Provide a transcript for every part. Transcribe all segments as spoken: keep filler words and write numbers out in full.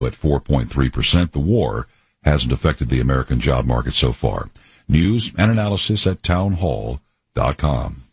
at four point three percent. The war hasn't affected the American job market so far. News and analysis at townhall dot com.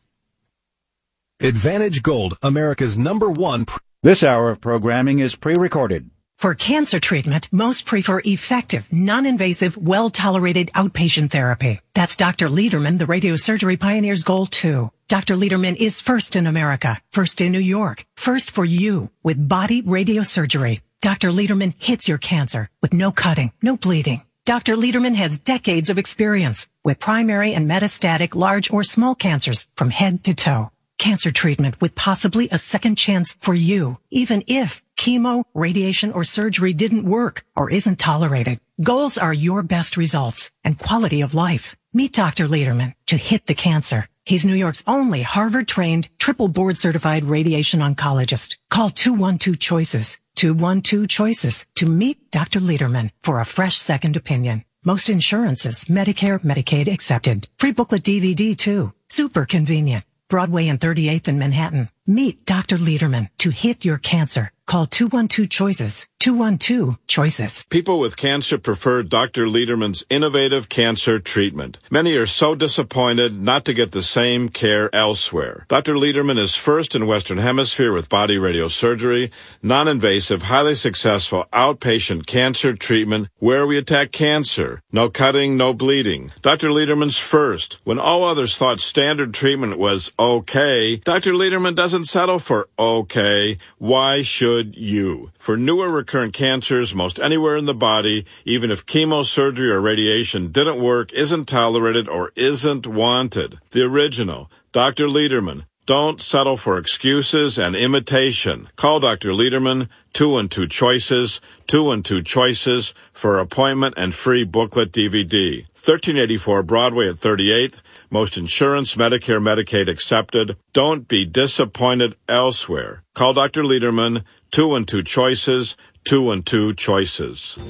Advantage Gold, America's number one. Pr- this hour of programming is pre-recorded. For cancer treatment, most prefer effective, non-invasive, well-tolerated outpatient therapy. That's Doctor Lederman, the radiosurgery pioneer's goal, too. Doctor Lederman is first in America, first in New York, first for you with body radiosurgery. Doctor Lederman hits your cancer with no cutting, no bleeding. Doctor Lederman has decades of experience with primary and metastatic large or small cancers from head to toe. Cancer treatment with possibly a second chance for you, even if chemo, radiation, or surgery didn't work or isn't tolerated. Goals are your best results and quality of life. Meet Doctor Lederman to hit the cancer. He's New York's only Harvard-trained, triple board-certified radiation oncologist. Call two one two choices, two one two choices to meet Doctor Lederman for a fresh second opinion. Most insurances, Medicare, Medicaid accepted. Free booklet D V D too. Super convenient. Broadway and thirty-eighth in Manhattan. Meet Doctor Lederman to hit your cancer. Call two one two choices, two one two choices. People with cancer prefer Doctor Lederman's innovative cancer treatment. Many are so disappointed not to get the same care elsewhere. Doctor Lederman is first in Western Hemisphere with body radiosurgery, non-invasive, highly successful outpatient cancer treatment where we attack cancer. No cutting, no bleeding. Doctor Lederman's first. When all others thought standard treatment was okay, Doctor Lederman doesn't settle for okay. Why should you? For newer recurrent cancers, most anywhere in the body, even if chemo, surgery, or radiation didn't work, isn't tolerated, or isn't wanted. The original, Doctor Lederman. Don't settle for excuses and imitation. Call Doctor Lederman, two one two choices, two one two choices, for appointment and free booklet D V D. thirteen eighty-four Broadway at thirty-eighth. Most insurance, Medicare, Medicaid accepted. Don't be disappointed elsewhere. Call Doctor Lederman, two one two choices, two one two choices.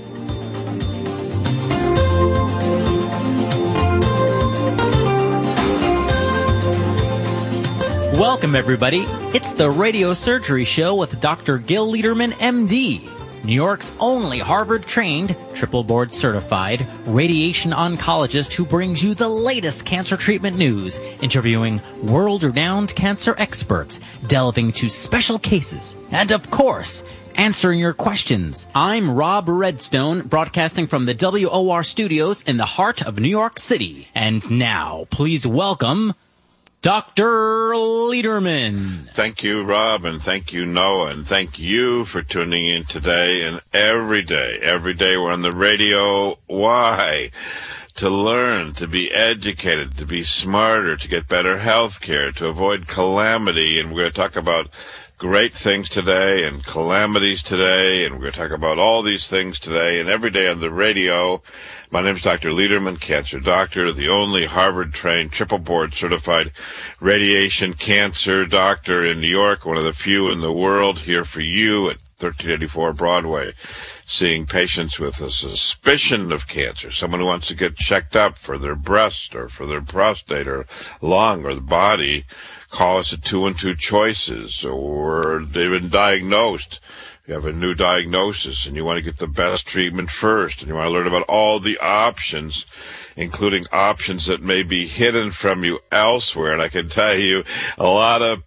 Welcome, everybody. It's the Radio Surgery Show with Doctor Gil Lederman, M D, New York's only Harvard-trained, triple board-certified radiation oncologist who brings you the latest cancer treatment news, interviewing world-renowned cancer experts, delving into special cases, and, of course, answering your questions. I'm Rob Redstone, broadcasting from the W O R studios in the heart of New York City. And now, please welcome Doctor Lederman. Thank you, Rob, and thank you, Noah, and thank you for tuning in today and every day. Every day we're on the radio. Why? To learn, to be educated, to be smarter, to get better health care, to avoid calamity. And we're going to talk about great things today and calamities today, and we're going to talk about all these things today and every day on the radio. My name is Doctor Lederman, cancer doctor, the only Harvard-trained, triple board-certified radiation cancer doctor in New York, one of the few in the world, here for you at thirteen eighty-four Broadway, seeing patients with a suspicion of cancer, someone who wants to get checked up for their breast or for their prostate or lung or the body. Call us at two one two choices, or they've been diagnosed. You have a new diagnosis and you want to get the best treatment first, and you want to learn about all the options, including options that may be hidden from you elsewhere. And I can tell you, a lot of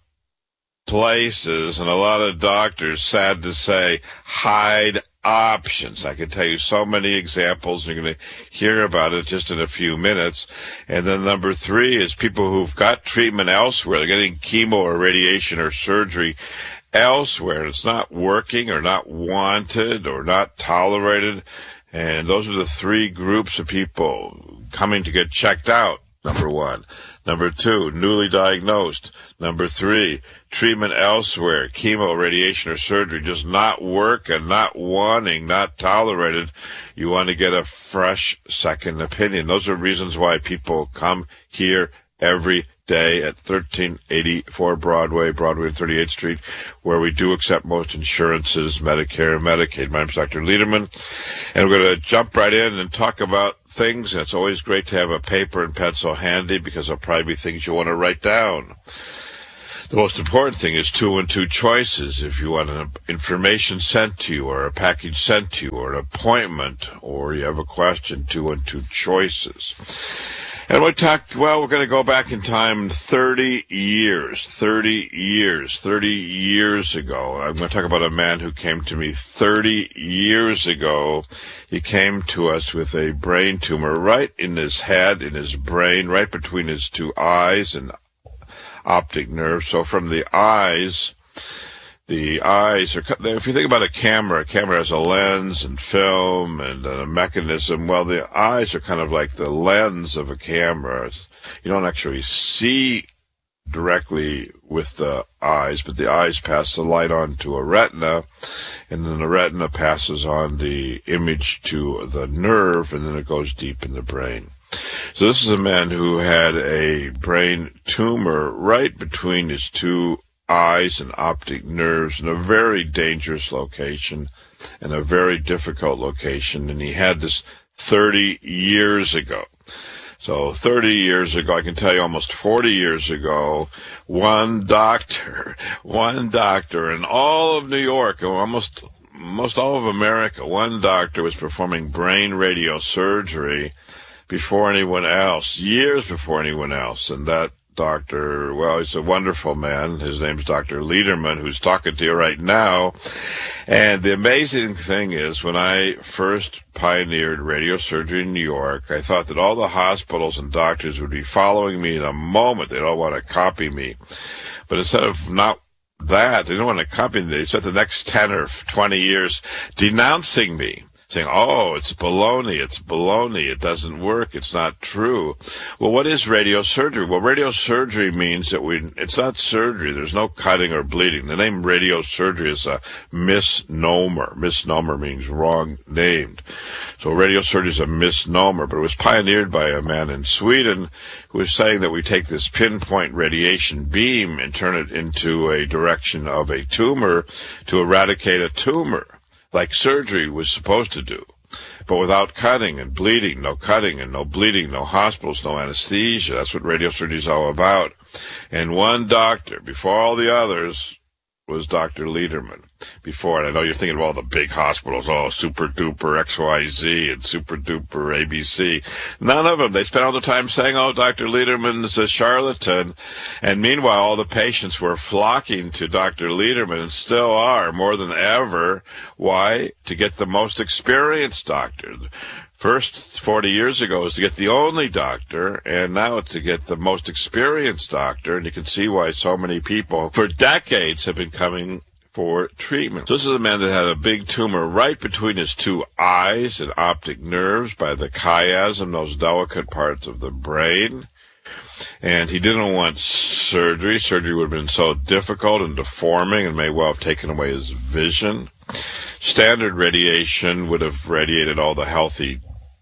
places and a lot of doctors, sad to say, hide options. I can tell you so many examples. You're going to hear about it just in a few minutes. And then number three is people who've got treatment elsewhere. They're getting chemo or radiation or surgery elsewhere, and it's not working or not wanted or not tolerated. And those are the three groups of people coming to get checked out, number one. Number two, newly diagnosed. Number three, treatment elsewhere, chemo, radiation, or surgery just not working, not wanting, not tolerated. You want to get a fresh second opinion. Those are reasons why people come here every day at thirteen eighty-four Broadway, Broadway and thirty-eighth Street, where we do accept most insurances, Medicare and Medicaid. My name is Doctor Lederman, and we're going to jump right in and talk about things. And it's always great to have a paper and pencil handy, because there'll probably be things you want to write down. The most important thing is two and two choices. If you want an information sent to you or a package sent to you or an appointment or you have a question, two and two choices. And we talked, well, we're going to go back in time thirty years, thirty years, thirty years ago. I'm going to talk about a man who came to me thirty years ago. He came to us with a brain tumor right in his head, in his brain, right between his two eyes and optic nerve. So from the eyes, the eyes are, if you think about a camera, a camera has a lens and film and a mechanism. Well, the eyes are kind of like the lens of a camera. You don't actually see directly with the eyes, but the eyes pass the light on to a retina, and then the retina passes on the image to the nerve, and then it goes deep in the brain. So this is a man who had a brain tumor right between his two eyes and optic nerves in a very dangerous location and a very difficult location, and he had this thirty years ago. So thirty years ago, I can tell you almost forty years ago, one doctor, one doctor in all of New York, almost most all of America, one doctor was performing brain radiosurgery before anyone else, years before anyone else. And that doctor, well, he's a wonderful man. His name's Doctor Lederman, who's talking to you right now. And the amazing thing is, when I first pioneered radiosurgery in New York, I thought that all the hospitals and doctors would be following me in a moment. They'd all want to copy me. But instead of not that, they don't want to copy me. They spent the next ten or twenty years denouncing me, saying, oh, it's baloney, it's baloney, it doesn't work, it's not true. Well, what is radiosurgery? Well, radiosurgery means that we, it's not surgery, there's no cutting or bleeding. The name radiosurgery is a misnomer. Misnomer means wrong named. So radiosurgery is a misnomer, but it was pioneered by a man in Sweden who was saying that we take this pinpoint radiation beam and turn it into a direction of a tumor to eradicate a tumor, like surgery was supposed to do, but without cutting and bleeding. No cutting and no bleeding, no hospitals, no anesthesia. That's what radiosurgery is all about. And one doctor, before all the others, was Doctor Lederman. Before, and I know you're thinking of all the big hospitals, oh, Super Duper X Y Z and Super Duper A B C. None of them. They spent all the time saying, oh, Doctor Lederman is a charlatan. And meanwhile, all the patients were flocking to Doctor Lederman, and still are, more than ever. Why? To get the most experienced doctor. First, forty years ago, was to get the only doctor, and now it's to get the most experienced doctor. And you can see why so many people, for decades, have been coming for treatment. So this is a man that had a big tumor right between his two eyes and optic nerves by the chiasm, those delicate parts of the brain. And he didn't want surgery. Surgery would have been so difficult and deforming and may well have taken away his vision. Standard radiation would have radiated all the healthy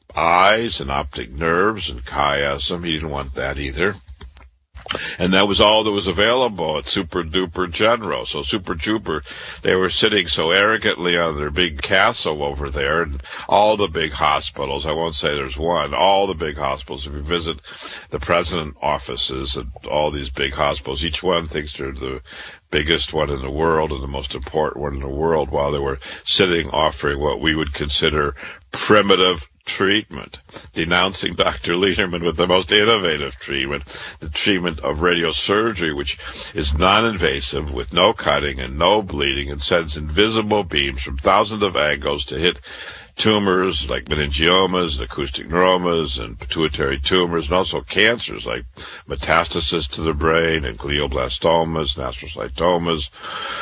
eyes and optic nerves and chiasm. He didn't want that either. And that was all that was available at Super Duper General. So Super Duper, they were sitting so arrogantly on their big castle over there, and all the big hospitals, I won't say there's one, all the big hospitals, if you visit the president offices at all these big hospitals, each one thinks they're the biggest one in the world and the most important one in the world, while they were sitting offering what we would consider primitive treatment, denouncing Doctor Lederman with the most innovative treatment, the treatment of radiosurgery, which is non-invasive with no cutting and no bleeding and sends invisible beams from thousands of angles to hit tumors like meningiomas and acoustic neuromas and pituitary tumors, and also cancers like metastasis to the brain and glioblastomas and astrocytomas.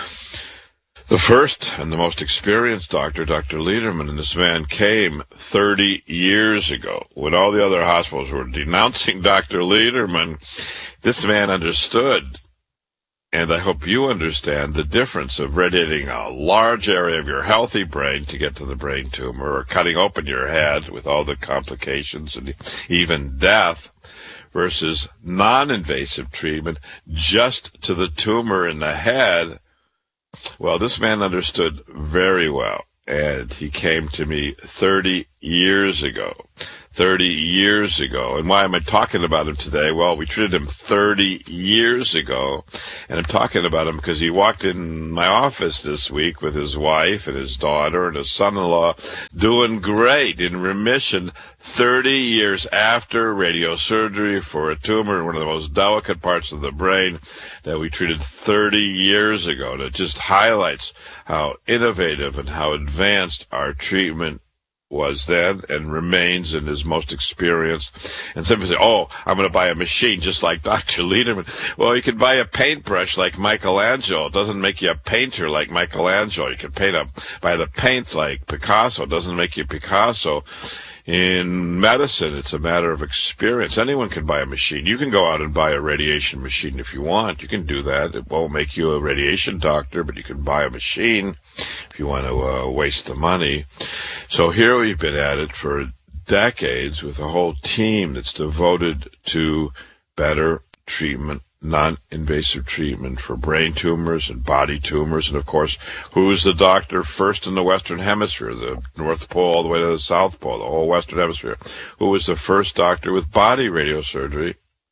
The first and the most experienced doctor, Doctor Lederman, and this man came thirty years ago when all the other hospitals were denouncing Doctor Lederman. This man understood, and I hope you understand, the difference of radiating a large area of your healthy brain to get to the brain tumor, or cutting open your head with all the complications and even death, versus non-invasive treatment just to the tumor in the head. Well, this man understood very well, and he came to me thirty years ago. thirty years ago. And why am I talking about him today? Well, we treated him thirty years ago, and I'm talking about him because he walked in my office this week with his wife and his daughter and his son-in-law, doing great, in remission, thirty years after radiosurgery for a tumor in one of the most delicate parts of the brain that we treated thirty years ago. And it just highlights how innovative and how advanced our treatment was then and remains and is most experienced. And some people say, oh, I'm going to buy a machine just like Doctor Lederman. Well, you can buy a paintbrush like Michelangelo. It doesn't make you a painter like Michelangelo. You can paint a, buy the paint like Picasso. It doesn't make you Picasso. In medicine, it's a matter of experience. Anyone can buy a machine. You can go out and buy a radiation machine if you want. You can do that. It won't make you a radiation doctor, but you can buy a machine if you want to uh, waste the money. So here we've been at it for decades with a whole team that's devoted to better treatment, non-invasive treatment for brain tumors and body tumors. And, of course, who's the doctor first in the Western Hemisphere, the North Pole all the way to the South Pole, the whole Western Hemisphere? Who was the first doctor with body radiosurgery?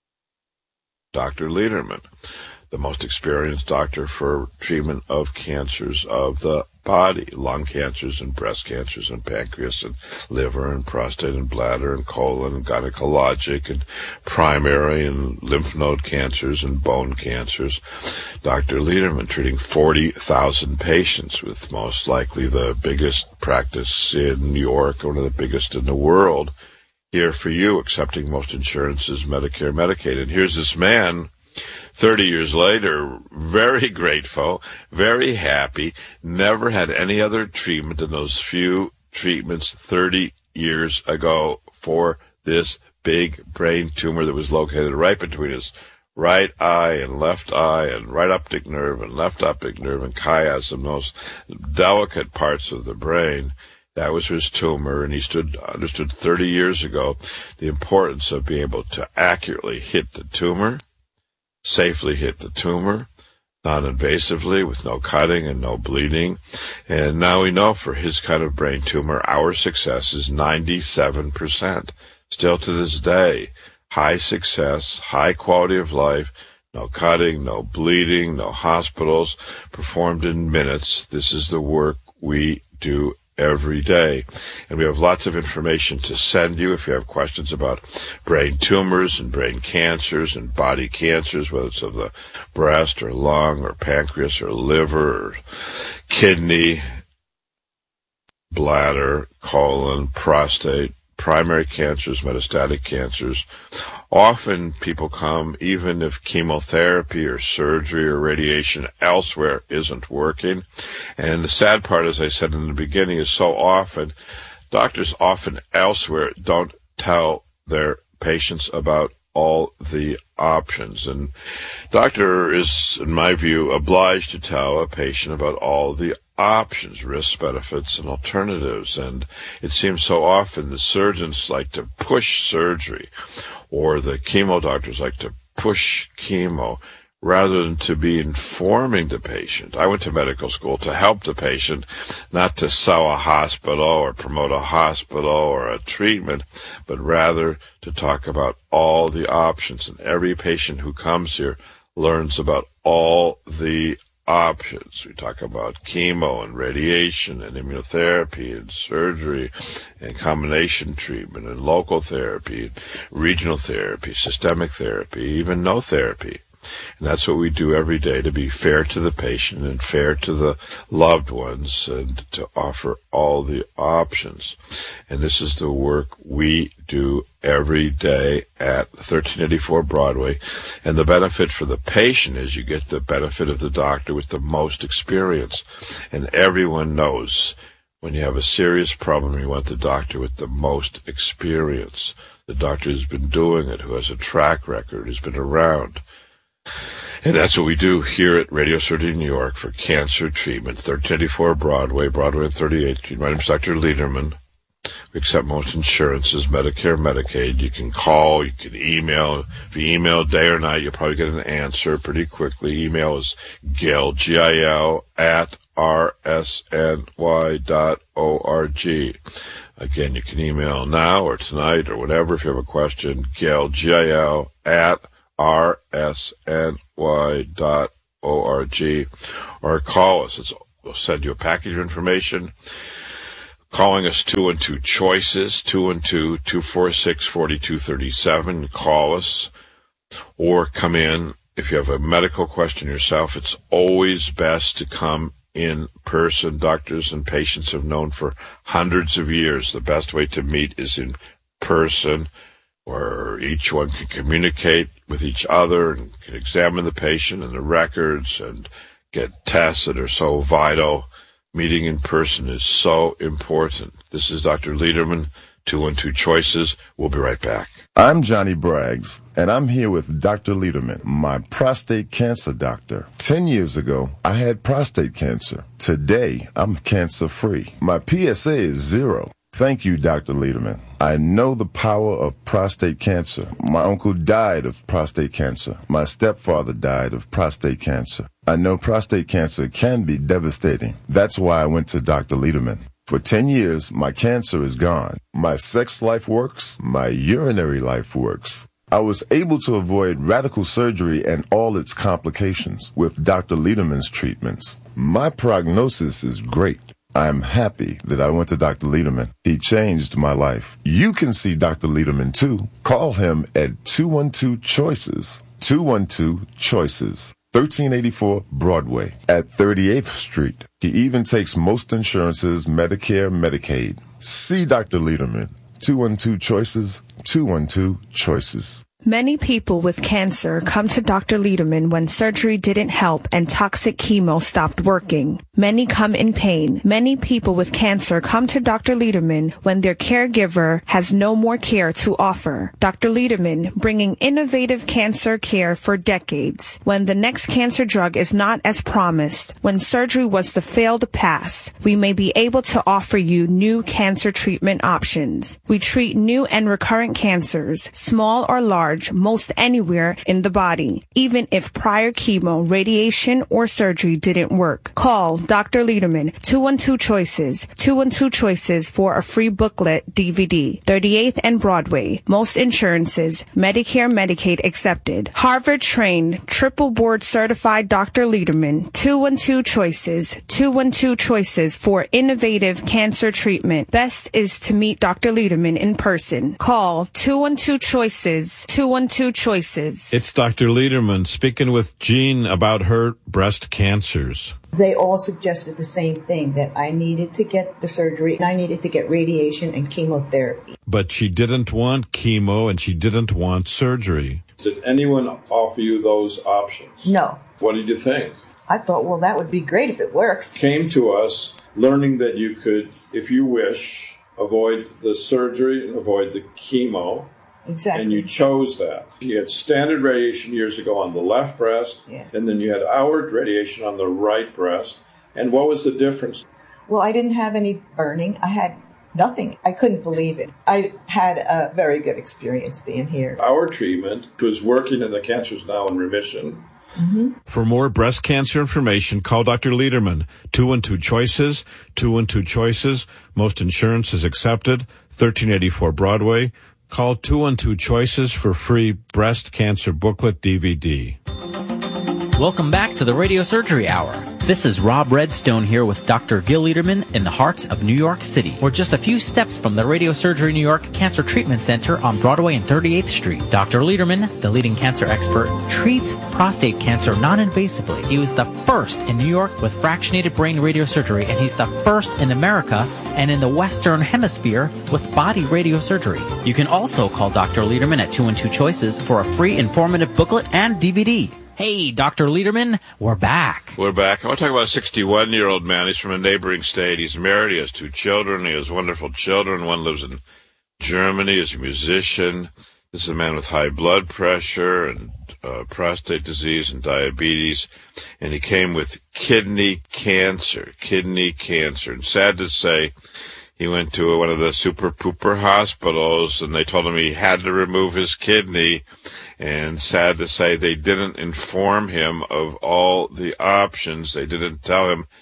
Doctor Lederman, the most experienced doctor for treatment of cancers of the body, lung cancers and breast cancers and pancreas and liver and prostate and bladder and colon and gynecologic and primary and lymph node cancers and bone cancers. Doctor Lederman treating forty thousand patients with most likely the biggest practice in New York, one of the biggest in the world. Here for you, accepting most insurances, Medicare, Medicaid. And here's this man, thirty years later, very grateful, very happy, never had any other treatment than those few treatments thirty years ago for this big brain tumor that was located right between his right eye and left eye and right optic nerve and left optic nerve and chiasm, those delicate parts of the brain. That was his tumor, and he stood understood thirty years ago the importance of being able to accurately hit the tumor, safely hit the tumor, non-invasively with no cutting and no bleeding. And now we know for his kind of brain tumor, our success is ninety-seven percent. Still to this day, high success, high quality of life, no cutting, no bleeding, no hospitals, performed in minutes. This is the work we do every day. And we have lots of information to send you if you have questions about brain tumors and brain cancers and body cancers, whether it's of the breast or lung or pancreas or liver or kidney, bladder, colon, prostate, primary cancers, metastatic cancers. Often people come even if chemotherapy or surgery or radiation elsewhere isn't working. And the sad part, as I said in the beginning, is so often doctors often elsewhere don't tell their patients about all the options. And doctor is, in my view, obliged to tell a patient about all the options, risks, benefits, and alternatives. And it seems so often the surgeons like to push surgery, or the chemo doctors like to push chemo, rather than to be informing the patient. I went to medical school to help the patient, not to sell a hospital or promote a hospital or a treatment, but rather to talk about all the options. And every patient who comes here learns about all the options. We talk about chemo and radiation and immunotherapy and surgery and combination treatment and local therapy and regional therapy, systemic therapy, even no therapy. And that's what we do every day, to be fair to the patient and fair to the loved ones and to offer all the options. And this is the work we do every day at thirteen eighty-four Broadway. And the benefit for the patient is you get the benefit of the doctor with the most experience. And everyone knows when you have a serious problem, you want the doctor with the most experience. The doctor who's been doing it, who has a track record, who's been around. And that's what we do here at Radiosurgery New York for cancer treatment, thirteen eighty-four Broadway, Broadway and thirty-eighth Street. My name is Doctor Lederman. We accept most insurances, Medicare, Medicaid. You can call, you can email. If you email day or night, you'll probably get an answer pretty quickly. Email is Gil, G I L, at r s n y dot org. Again, you can email now or tonight or whatever if you have a question. Gail, G I L, at r s n y dot org, or call us. It's, we'll send you a package of information. Calling us two one two choices, two one two, two four six, four two three seven. Call us or come in. If you have a medical question yourself, it's always best to come in person. Doctors and patients have known for hundreds of years the best way to meet is in person, where each one can communicate with each other and can examine the patient and the records and get tests that are so vital. Meeting in person is so important. This is Doctor Lederman, two one two Choices. We'll be right back. I'm Johnny Braggs, and I'm here with Doctor Lederman, my prostate cancer doctor. Ten years ago, I had prostate cancer. Today, I'm cancer-free. My P S A is zero. Thank you, Doctor Lederman. I know the power of prostate cancer. My uncle died of prostate cancer. My stepfather died of prostate cancer. I know prostate cancer can be devastating. That's why I went to Doctor Lederman. For ten years, my cancer is gone. My sex life works. My urinary life works. I was able to avoid radical surgery and all its complications with Doctor Lederman's treatments. My prognosis is great. I'm happy that I went to Doctor Lederman. He changed my life. You can see Doctor Lederman too. Call him at two one two choices, two one two choices, thirteen eighty-four Broadway at thirty-eighth Street. He even takes most insurances, Medicare, Medicaid. See Doctor Lederman, two one two choices, two one two choices. Many people with cancer come to Doctor Lederman when surgery didn't help and toxic chemo stopped working. Many come in pain. Many people with cancer come to Doctor Lederman when their caregiver has no more care to offer. Doctor Lederman, bringing innovative cancer care for decades. When the next cancer drug is not as promised, when surgery was the failed pass, we may be able to offer you new cancer treatment options. We treat new and recurrent cancers, small or large, most anywhere in the body, even if prior chemo, radiation, or surgery didn't work. Call Doctor Lederman, two one two choices, two one two choices for a free booklet D V D, thirty-eighth and Broadway. Most insurances, Medicare, Medicaid accepted. Harvard-trained, triple board certified Doctor Lederman, two one two choices, two one two choices for innovative cancer treatment. Best is to meet Doctor Lederman in person. Call two one two choices, two one two choices. It's Doctor Lederman speaking with Jean about her breast cancers. They all suggested the same thing, that I needed to get the surgery and I needed to get radiation and chemotherapy. But she didn't want chemo and she didn't want surgery. Did anyone offer you those options? No. What did you think? I thought, well, that would be great if it works. Came to us learning that you could, if you wish, avoid the surgery and avoid the chemo. Exactly. And you chose that. You had standard radiation years ago on the left breast, yeah. and then you had our radiation on the right breast. And what was the difference? Well, I didn't have any burning. I had nothing. I couldn't believe it. I had a very good experience being here. Our treatment was working and the cancer is now in remission. Mm-hmm. For more breast cancer information, call Doctor Lederman, two one two choices, two one two choices. Most insurance is accepted, thirteen eighty-four Broadway. Call two one two choices for free breast cancer booklet D V D. Welcome back to the Radio Surgery Hour. This is Rob Redstone here with Doctor Gil Lederman in the heart of New York City. We're just a few steps from the Radio Surgery New York Cancer Treatment Center on Broadway and thirty-eighth Street. Doctor Lederman, the leading cancer expert, treats prostate cancer non-invasively. He was the first in New York with fractionated brain radiosurgery, and he's the first in America and in the Western Hemisphere with body radiosurgery. You can also call Doctor Lederman at two one two choices for a free informative booklet and D V D. Hey, Doctor Lederman, we're back. We're back. I want to talk about a sixty-one-year-old man. He's from a neighboring state. He's married. He has two children. He has wonderful children. One lives in Germany. He's a musician. This is a man with high blood pressure and uh, prostate disease and diabetes. And he came with kidney cancer, kidney cancer. And sad to say, he went to one of the super-pooper hospitals, and they told him he had to remove his kidney. And sad to say, they didn't inform him of all the options. They didn't tell him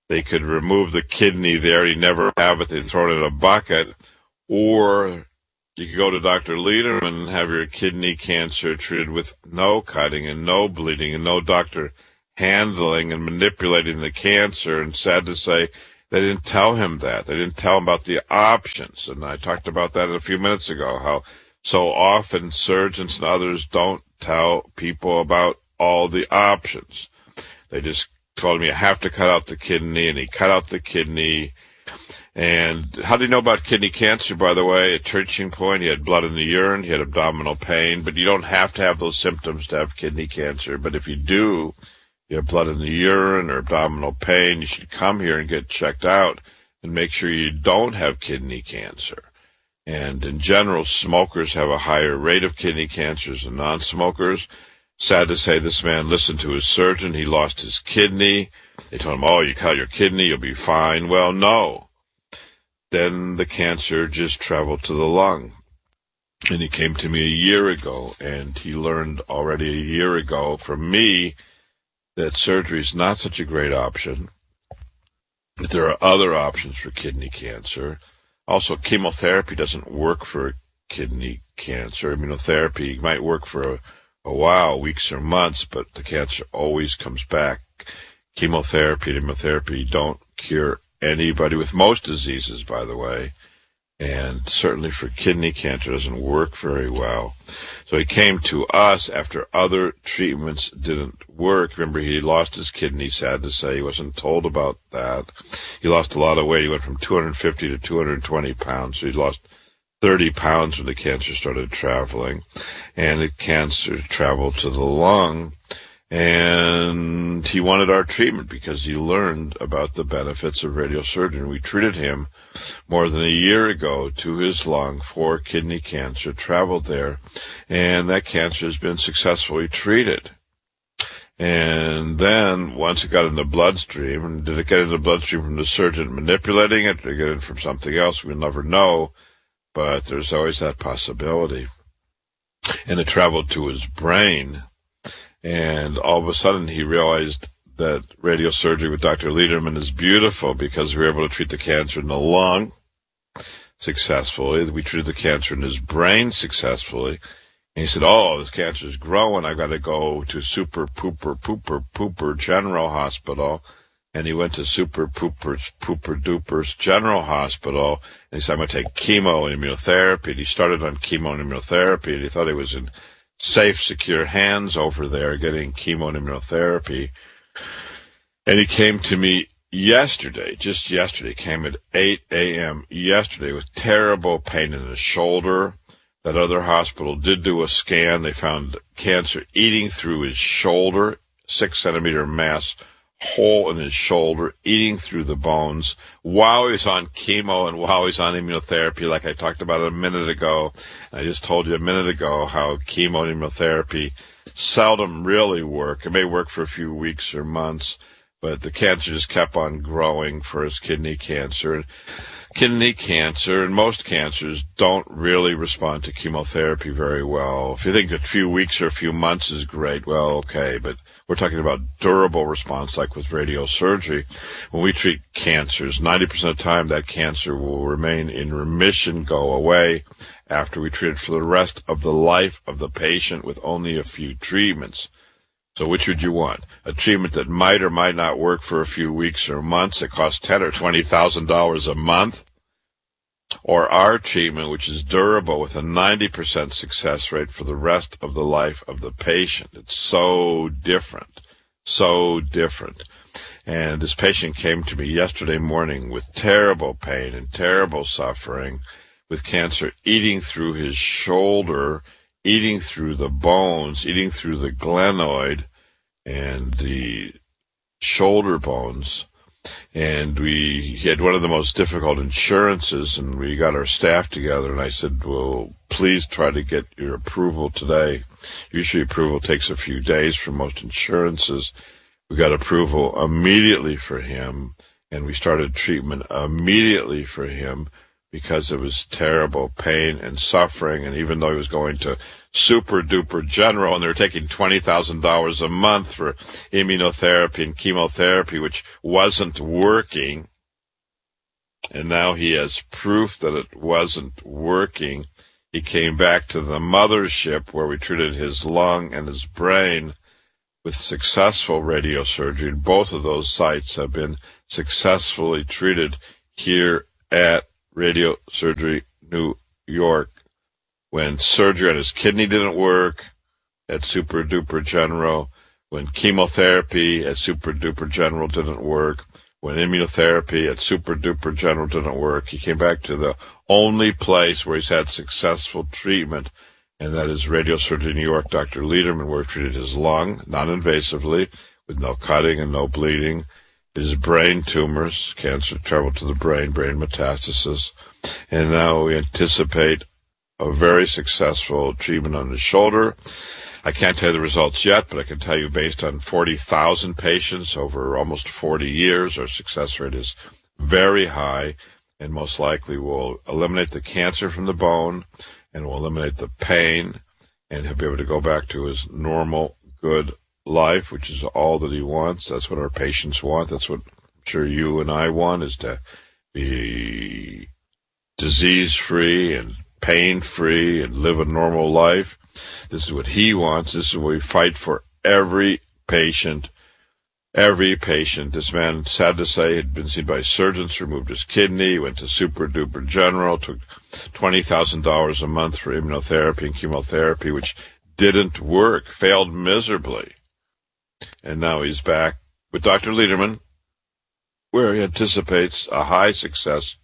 they could remove the kidney there. He'd never have it. They'd throw it in a bucket. Or you could go to Doctor Lederman and have your kidney cancer treated with no cutting and no bleeding and no doctor handling and manipulating the cancer. And sad to say, they didn't tell him that. They didn't tell him about the options. And I talked about that a few minutes ago, how so often surgeons and others don't tell people about all the options. They just told him, you have to cut out the kidney, and he cut out the kidney. And how do you know about kidney cancer, by the way? At Turning Point, he had blood in the urine, he had abdominal pain, but you don't have to have those symptoms to have kidney cancer. But if you do, you have blood in the urine or abdominal pain, you should come here and get checked out and make sure you don't have kidney cancer. And in general, smokers have a higher rate of kidney cancers than non-smokers. Sad to say, this man listened to his surgeon. He lost his kidney. They told him, oh, you cut your kidney, you'll be fine. Well, no. Then the cancer just traveled to the lung. And he came to me a year ago, and he learned already a year ago from me that surgery is not such a great option, that there are other options for kidney cancer. Also, chemotherapy doesn't work for kidney cancer. Immunotherapy might work for a, a while, weeks or months, but the cancer always comes back. Chemotherapy and immunotherapy don't cure anybody with most diseases, by the way, and certainly for kidney cancer doesn't work very well. So he came to us after other treatments didn't work. Remember, he lost his kidney, sad to say. He wasn't told about that. He lost a lot of weight. He went from two hundred fifty to two hundred twenty pounds. So he lost thirty pounds when the cancer started traveling. And the cancer traveled to the lung. And he wanted our treatment because he learned about the benefits of radiosurgery. We treated him more than a year ago to his lung for kidney cancer, traveled there, and that cancer has been successfully treated. And then once it got in the bloodstream, and did it get in the bloodstream from the surgeon manipulating it, did it get it from something else? We'll never know, but there's always that possibility. And it traveled to his brain. And all of a sudden, he realized that radiosurgery with Doctor Lederman is beautiful because we were able to treat the cancer in the lung successfully. We treated the cancer in his brain successfully. And he said, oh, this cancer is growing. I've got to go to Super Pooper Pooper Pooper General Hospital. And he went to Super Pooper's Pooper Duper's General Hospital. And he said, I'm going to take chemo and immunotherapy. And he started on chemo and immunotherapy, and he thought he was in safe, secure hands over there getting chemo and immunotherapy. And he came to me yesterday, just yesterday, came at eight a.m. yesterday with terrible pain in his shoulder. That other hospital did do a scan. They found cancer eating through his shoulder, six centimeter mass hole in his shoulder, eating through the bones while he's on chemo and while he's on immunotherapy, like I talked about a minute ago. I just told you a minute ago how chemo and immunotherapy seldom really work. It may work for a few weeks or months, but the cancer just kept on growing for his kidney cancer. Kidney cancer and most cancers don't really respond to chemotherapy very well. If you think a few weeks or a few months is great, well, okay, but we're talking about durable response like with radiosurgery. When we treat cancers, ninety percent of the time that cancer will remain in remission, go away after we treat it for the rest of the life of the patient with only a few treatments. So which would you want? A treatment that might or might not work for a few weeks or months that costs ten thousand dollars or twenty thousand dollars a month? Or our treatment, which is durable with a ninety percent success rate for the rest of the life of the patient? It's so different, so different. And this patient came to me yesterday morning with terrible pain and terrible suffering, with cancer eating through his shoulder, eating through the bones, eating through the glenoid and the shoulder bones. And we he had one of the most difficult insurances, and we got our staff together, and I said, well, please try to get your approval today. Usually approval takes a few days for most insurances. We got approval immediately for him, and we started treatment immediately for him, because of his terrible pain and suffering. And even though he was going to Super Duper General, and they were taking twenty thousand dollars a month for immunotherapy and chemotherapy, which wasn't working, and now he has proof that it wasn't working, he came back to the mothership where we treated his lung and his brain with successful radiosurgery, and both of those sites have been successfully treated here at Radiosurgery New York. When surgery on his kidney didn't work at Super Duper General, when chemotherapy at Super Duper General didn't work, when immunotherapy at Super Duper General didn't work, he came back to the only place where he's had successful treatment, and that is Radiosurgery New York, Doctor Lederman, where he treated his lung non-invasively with no cutting and no bleeding, his brain tumors, cancer traveled to the brain, brain metastasis, and now we anticipate a very successful treatment on his shoulder. I can't tell you the results yet, but I can tell you based on forty thousand patients over almost forty years, our success rate is very high, and most likely will eliminate the cancer from the bone and will eliminate the pain, and he'll be able to go back to his normal, good life, which is all that he wants. That's what our patients want. That's what I'm sure you and I want, is to be disease-free and pain-free and live a normal life. This is what he wants. This is what we fight for every patient. Every patient. This man, sad to say, had been seen by surgeons, removed his kidney, went to Super Duper General, took twenty thousand dollars a month for immunotherapy and chemotherapy, which didn't work, failed miserably. And now he's back with Doctor Lederman, where he anticipates a high success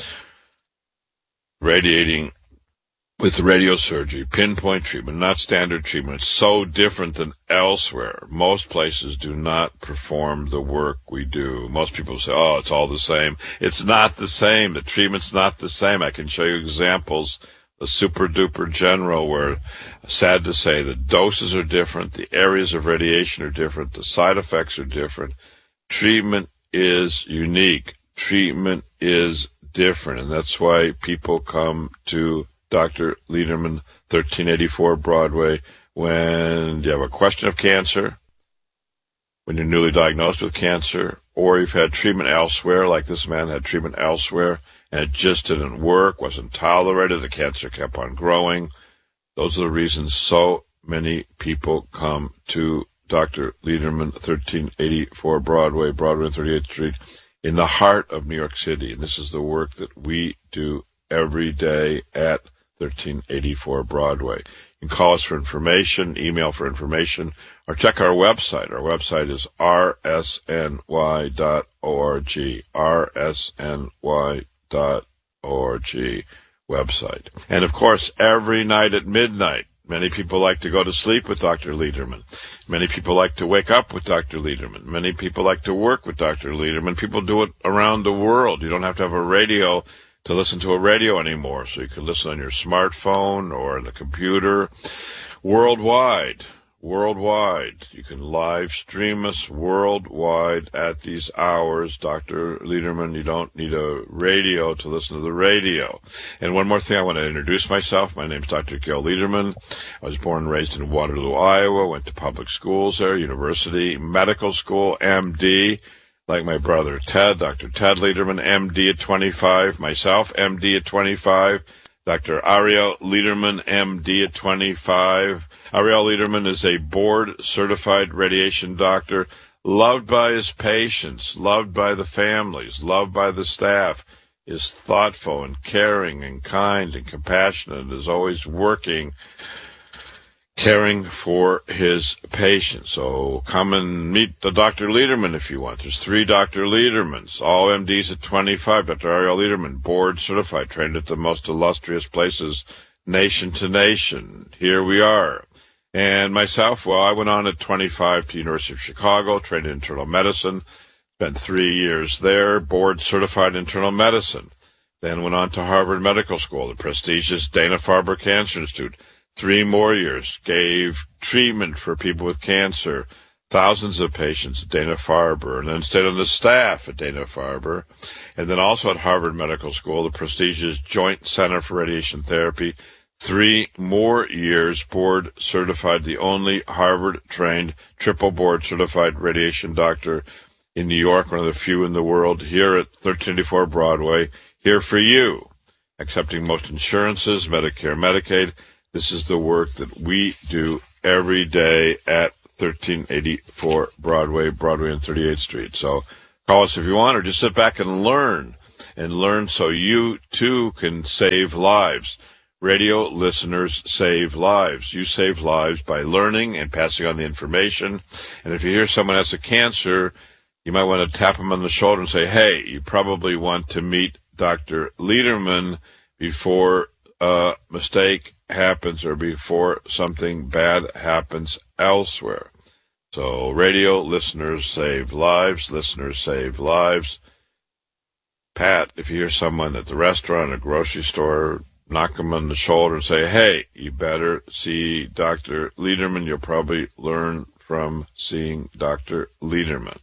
radiating with radiosurgery, pinpoint treatment, not standard treatment. It's so different than elsewhere. Most places do not perform the work we do. Most people say, oh, it's all the same. It's not the same. The treatment's not the same. I can show you examples. The Super Duper General, where, sad to say, the doses are different, the areas of radiation are different, the side effects are different. Treatment is unique. Treatment is different, and that's why people come to Doctor Lederman, thirteen eighty-four Broadway, when you have a question of cancer, when you're newly diagnosed with cancer, or you've had treatment elsewhere, like this man had treatment elsewhere, and it just didn't work, wasn't tolerated, the cancer kept on growing. Those are the reasons so many people come to Doctor Lederman, thirteen eighty-four Broadway, Broadway and thirty-eighth Street, in the heart of New York City. And this is the work that we do every day at thirteen eighty-four Broadway. You can call us for information, email for information, or check our website. Our website is r s n y dot org, r s n y dot org website. And, of course, every night at midnight, many people like to go to sleep with Doctor Lederman. Many people like to wake up with Doctor Lederman. Many people like to work with Doctor Lederman. People do it around the world. You don't have to have a radio to listen to a radio anymore, so you can listen on your smartphone or on the computer. Worldwide, worldwide. You can live stream us worldwide at these hours. Doctor Lederman, you don't need a radio to listen to the radio. And one more thing, I want to introduce myself. My name is Doctor Gil Lederman. I was born and raised in Waterloo, Iowa, went to public schools there, university, medical school, M D, like my brother Ted, Doctor Ted Lederman, M D at twenty-five, myself, M D at twenty-five, Doctor Ariel Lederman, M D at twenty-five. Ariel Lederman is a board-certified radiation doctor, loved by his patients, loved by the families, loved by the staff, is thoughtful and caring and kind and compassionate, is always working, caring for his patients. So come and meet the Doctor Lederman if you want. There's three Doctor Ledermans, all M Ds at twenty-five. Doctor Ariel Lederman, board certified, trained at the most illustrious places, nation to nation. Here we are. And myself, well, I went on at twenty-five to University of Chicago, trained in internal medicine, spent three years there, board certified internal medicine. Then went on to Harvard Medical School, the prestigious Dana-Farber Cancer Institute. Three more years, gave treatment for people with cancer, thousands of patients at Dana-Farber, and then stayed on the staff at Dana-Farber, and then also at Harvard Medical School, the prestigious Joint Center for Radiation Therapy. Three more years board certified, the only Harvard-trained, triple board certified radiation doctor in New York, one of the few in the world, here at thirteen eighty-four Broadway, here for you, accepting most insurances, Medicare, Medicaid. This is the work that we do every day at thirteen eighty-four Broadway, Broadway and thirty-eighth Street. So call us if you want, or just sit back and learn, and learn so you too can save lives. Radio listeners save lives. You save lives by learning and passing on the information. And if you hear someone has a cancer, you might want to tap them on the shoulder and say, hey, you probably want to meet Doctor Lederman before a mistake happens or before something bad happens elsewhere. So radio listeners save lives. Listeners save lives. Pat, if you hear someone at the restaurant, a grocery store, knock them on the shoulder and say, hey, you better see Doctor Lederman. You'll probably learn from seeing Doctor Lederman.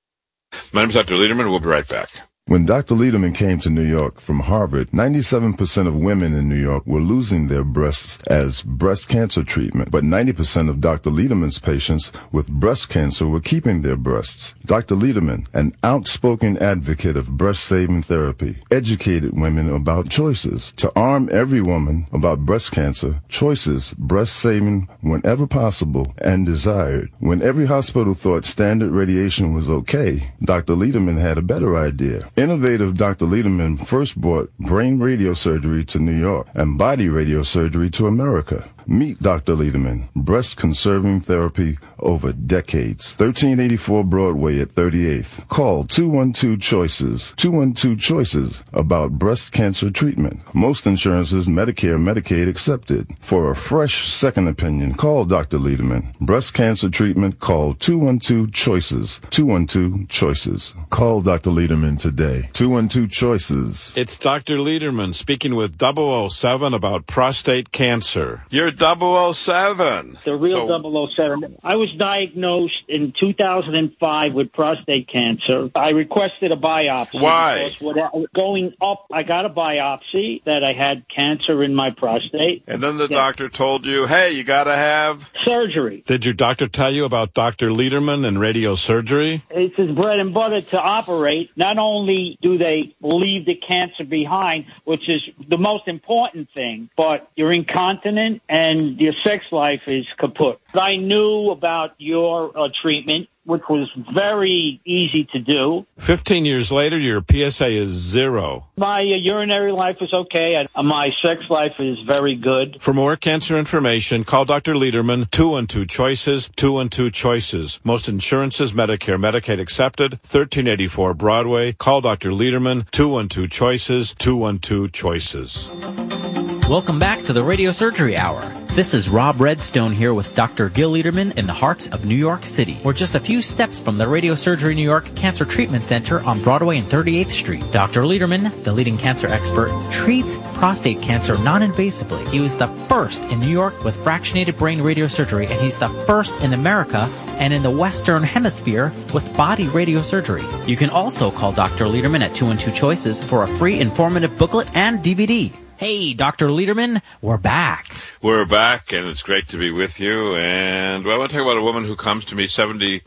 My name is Doctor Lederman. We'll be right back. When Doctor Lederman came to New York from Harvard, ninety-seven percent of women in New York were losing their breasts as breast cancer treatment, but ninety percent of Doctor Lederman's patients with breast cancer were keeping their breasts. Doctor Lederman, an outspoken advocate of breast-saving therapy, educated women about choices. To arm every woman about breast cancer, choices, breast-saving whenever possible and desired. When every hospital thought standard radiation was okay, Doctor Lederman had a better idea. Innovative Doctor Lederman first brought brain radiosurgery to New York and body radiosurgery to America. Meet Doctor Lederman, breast-conserving therapy over decades. thirteen eighty-four Broadway at thirty-eighth. Call two one two choices, two one two choices about breast cancer treatment. Most insurances, Medicare, Medicaid accepted. For a fresh second opinion, call Doctor Lederman. Breast cancer treatment, call two one two choices, two one two choices. Call Doctor Lederman today. two one two choices. It's Doctor Lederman speaking with double oh seven about prostate cancer. You're double oh seven. The real So- double oh seven. I was diagnosed in two thousand five with prostate cancer. I requested a biopsy. Why? Because what- going up, I got a biopsy that I had cancer in my prostate. And then the Yeah. doctor told you, hey, you got to have... Surgery. Did your doctor tell you about Doctor Lederman and radiosurgery? It's his bread and butter to operate. Not only do they leave the cancer behind, which is the most important thing, but you're incontinent and your sex life is kaput. I knew about your uh, treatment, which was very easy to do. Fifteen years later, your P S A is zero. My uh, urinary life is okay. Uh, my sex life is very good. For more cancer information, call Doctor Lederman, two one two choices, two one two choices. Most insurances, Medicare, Medicaid accepted, thirteen eighty-four Broadway. Call Doctor Lederman, two one two choices, two one two choices. Welcome back to the Radio Surgery Hour. This is Rob Redstone here with Doctor Gil Lederman in the heart of New York City. We're just a few steps from the Radio Surgery New York Cancer Treatment Center on Broadway and thirty-eighth Street. Doctor Lederman, the leading cancer expert, treats prostate cancer non-invasively. He was the first in New York with fractionated brain radiosurgery, and he's the first in America and in the Western Hemisphere with body radiosurgery. You can also call Doctor Lederman at two one two choices for a free informative booklet and D V D. Hey, Doctor Lederman, we're back. We're back, and it's great to be with you. And well, I want to talk about a woman who comes to me, seventy-three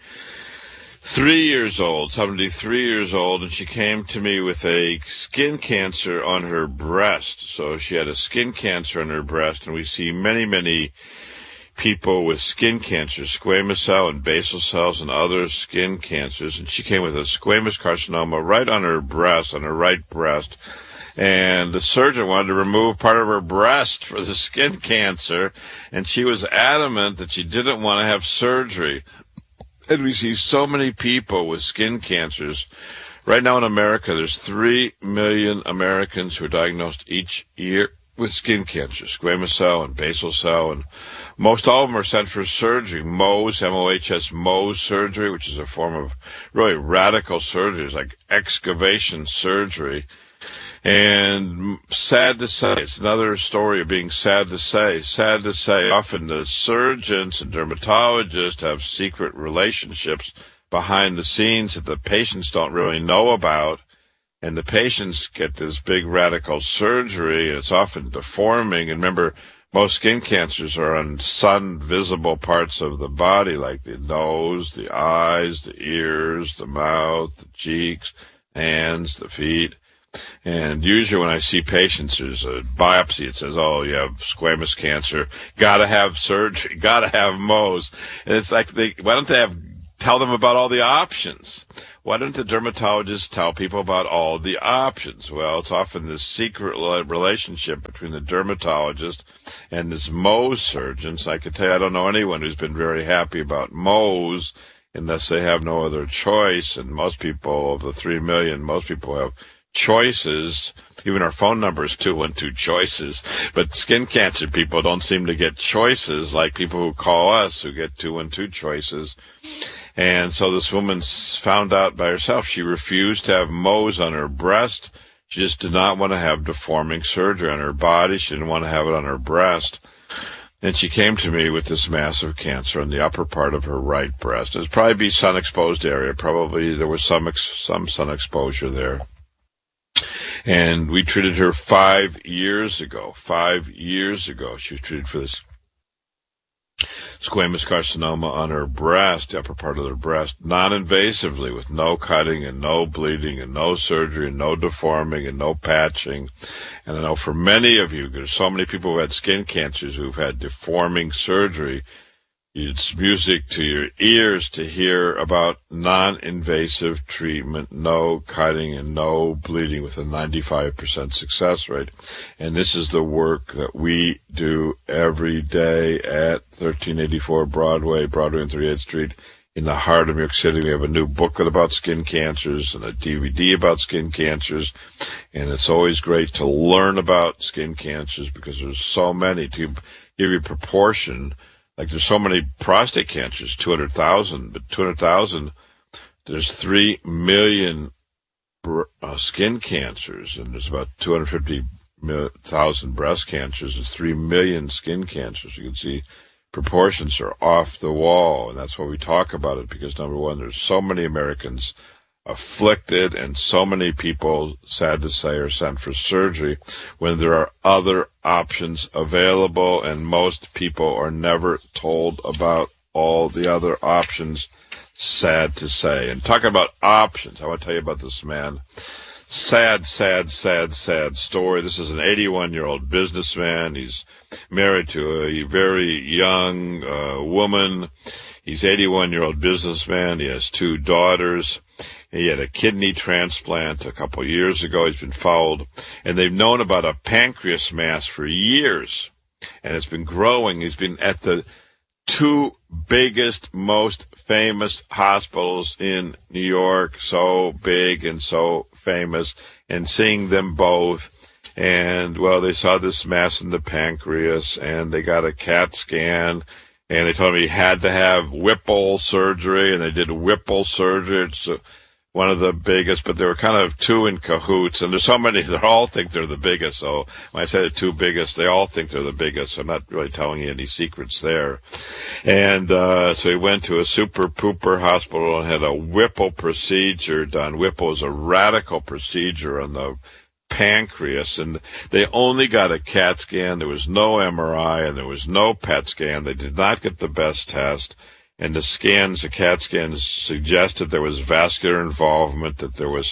years old, seventy-three years old, and she came to me with a skin cancer on her breast. So she had a skin cancer on her breast, and we see many, many people with skin cancer, squamous cell and basal cells and other skin cancers. And she came with a squamous carcinoma right on her breast, on her right breast. And the surgeon wanted to remove part of her breast for the skin cancer, and she was adamant that she didn't want to have surgery. And we see so many people with skin cancers. Right now in America, there's three million Americans who are diagnosed each year with skin cancer, squamous cell and basal cell, and most all of them are sent for surgery. Mohs, M O H S, Mohs surgery, which is a form of really radical surgery. It's like excavation surgery. And sad to say, it's another story of being sad to say. Sad to say, often the surgeons and dermatologists have secret relationships behind the scenes that the patients don't really know about. And the patients get this big radical surgery, and it's often deforming. And remember, most skin cancers are on sun-visible parts of the body, like the nose, the eyes, the ears, the mouth, the cheeks, hands, the feet. And usually when I see patients, there's a biopsy. It says, oh, you have squamous cancer. Got to have surgery. Got to have Mohs. And it's like, they, why don't they have tell them about all the options? Why don't the dermatologists tell people about all the options? Well, it's often this secret relationship between the dermatologist and this Mohs surgeon. So I can tell you, I don't know anyone who's been very happy about Mohs unless they have no other choice. And most people, of the three million, most people have choices. Even our phone number is two one two choices. But skin cancer people don't seem to get choices like people who call us who get two one two choices. And so this woman found out by herself she refused to have Mohs on her breast. She just did not want to have deforming surgery on her body. She didn't want to have it on her breast. And she came to me with this massive cancer in the upper part of her right breast. It would probably be sun-exposed area. Probably there was some ex- some sun exposure there. And we treated her five years ago. Five years ago, she was treated for this squamous carcinoma on her breast, the upper part of her breast, non-invasively, with no cutting and no bleeding and no surgery and no deforming and no patching. And I know for many of you, there's so many people who had skin cancers who've had deforming surgery. It's music to your ears to hear about non-invasive treatment, no cutting and no bleeding with a ninety-five percent success rate. And this is the work that we do every day at thirteen eighty-four Broadway, Broadway and thirty-eighth Street in the heart of New York City. We have a new booklet about skin cancers and a D V D about skin cancers. And it's always great to learn about skin cancers because there's so many. To give you proportion, like there's so many prostate cancers, two hundred thousand, but two hundred thousand, there's three million uh, skin cancers, and there's about two hundred fifty thousand breast cancers. There's three million skin cancers. You can see proportions are off the wall, and that's why we talk about it, because number one, there's so many Americans afflicted and so many people, sad to say, are sent for surgery when there are other options available, and most people are never told about all the other options, sad to say. And talking about options, I want to tell you about this man. Sad, sad, sad, sad story. This is an eighty-one-year-old businessman. He's married to a very young uh, woman. He's an eighty-one-year-old businessman. He has two daughters. He had a kidney transplant a couple years ago. He's been followed. And they've known about a pancreas mass for years. And it's been growing. He's been at the two biggest, most famous hospitals in New York, so big and so famous, and seeing them both. And, well, they saw this mass in the pancreas, and they got a CAT scan, and they told him he had to have Whipple surgery, and they did Whipple surgery. It's uh, one of the biggest, but they were kind of two in cahoots, and there's so many that all think they're the biggest. So when I say the two biggest, they all think they're the biggest. So I'm not really telling you any secrets there. And uh so he went to a super pooper hospital and had a Whipple procedure done. Whipple is a radical procedure on the pancreas, and they only got a CAT scan. There was no M R I, and there was no P E T scan. They did not get the best test. And the scans, the CAT scans, suggested there was vascular involvement, that there was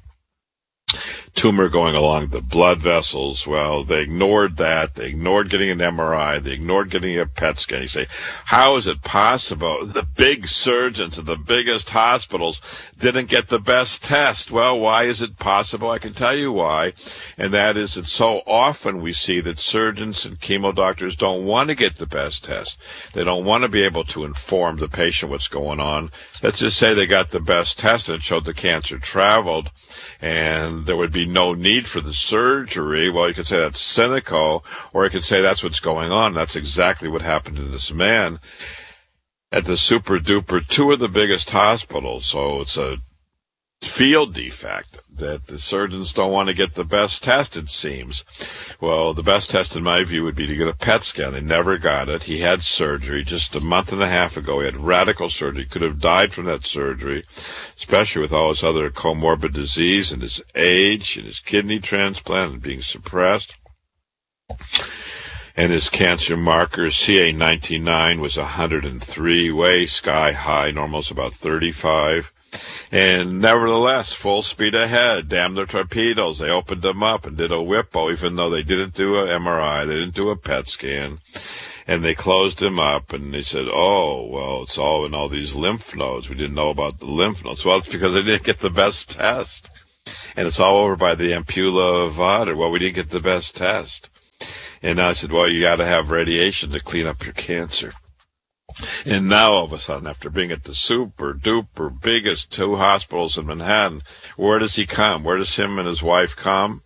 tumor going along the blood vessels. Well, they ignored that. They ignored getting an M R I. They ignored getting a P E T scan. You say, how is it possible the big surgeons at the biggest hospitals didn't get the best test? Well, why is it possible? I can tell you why. And that is that so often we see that surgeons and chemo doctors don't want to get the best test. They don't want to be able to inform the patient what's going on. Let's just say they got the best test and it showed the cancer traveled, and there would be no need for the surgery. Well, you could say that's cynical, or you could say that's what's going on. That's exactly what happened to this man at the super duper, two of the biggest hospitals. So it's a field defect, that the surgeons don't want to get the best test, it seems. Well, the best test, in my view, would be to get a P E T scan. They never got it. He had surgery just a month and a half ago. He had radical surgery. He could have died from that surgery, especially with all his other comorbid disease and his age and his kidney transplant and being suppressed. And his cancer marker, C A ninety-nine, was one hundred three, way sky high. Normal's about thirty-five. And nevertheless, full speed ahead. Damn their torpedoes. They opened them up and did a whippo, even though they didn't do an M R I. They didn't do a P E T scan. And they closed him up, and they said, oh, well, it's all in all these lymph nodes. We didn't know about the lymph nodes. Well, it's because they didn't get the best test. And it's all over by the ampulla of Vater. Well, we didn't get the best test. And I said, well, you got to have radiation to clean up your cancer. And now, all of a sudden, after being at the super-duper biggest two hospitals in Manhattan, where does he come? Where does him and his wife come?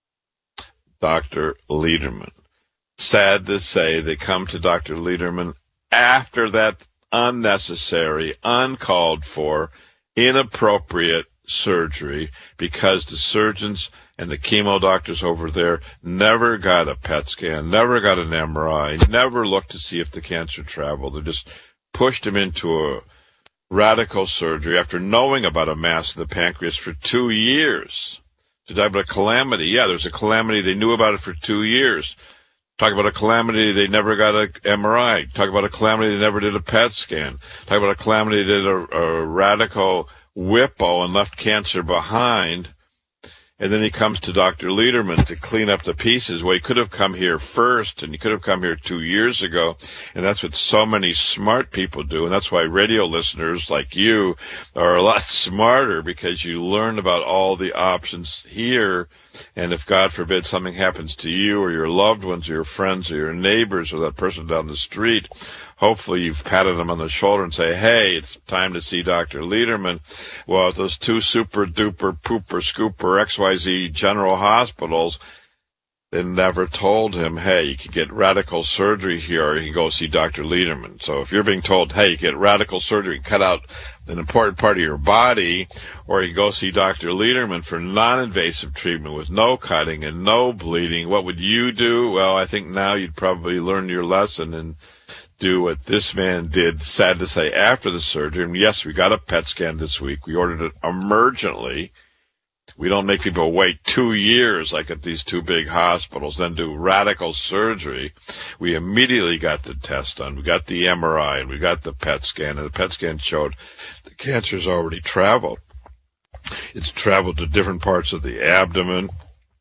Doctor Lederman. Sad to say, they come to Doctor Lederman after that unnecessary, uncalled for, inappropriate surgery, because the surgeons and the chemo doctors over there never got a P E T scan, never got an M R I, never looked to see if the cancer traveled. They just pushed him into a radical surgery after knowing about a mass in the pancreas for two years. To talk about a calamity. Yeah, there's a calamity. They knew about it for two years. Talk about a calamity. They never got an M R I. Talk about a calamity. They never did a P E T scan. Talk about a calamity. They did a, a radical whippo and left cancer behind. And then he comes to Doctor Lederman to clean up the pieces. Well, he could have come here first, and he could have come here two years ago. And that's what so many smart people do. And that's why radio listeners like you are a lot smarter, because you learn about all the options here. And if, God forbid, something happens to you or your loved ones or your friends or your neighbors or that person down the street, hopefully you've patted them on the shoulder and say, hey, it's time to see Doctor Lederman. Well, those two super-duper, pooper, scooper, X Y Z general hospitals, they never told him, hey, you can get radical surgery here, or you can go see Doctor Lederman. So if you're being told, hey, you get radical surgery, cut out an important part of your body, or you can go see Doctor Lederman for non-invasive treatment with no cutting and no bleeding, what would you do? Well, I think now you'd probably learn your lesson and do what this man did, sad to say, after the surgery. And yes, we got a P E T scan this week. We ordered it emergently. We don't make people wait two years like at these two big hospitals, then do radical surgery. We immediately got the test done. We got the M R I and we got the P E T scan, and the P E T scan showed the cancer's already traveled. It's traveled to different parts of the abdomen.